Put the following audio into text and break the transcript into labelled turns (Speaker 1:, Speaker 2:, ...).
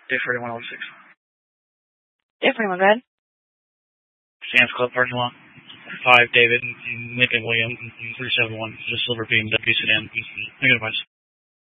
Speaker 1: Day 4106.
Speaker 2: Day 41, go ahead.
Speaker 1: Sam's Club parking lot. 5 David, Lincoln Williams, 371, just silver BMW sedan. Negative advice.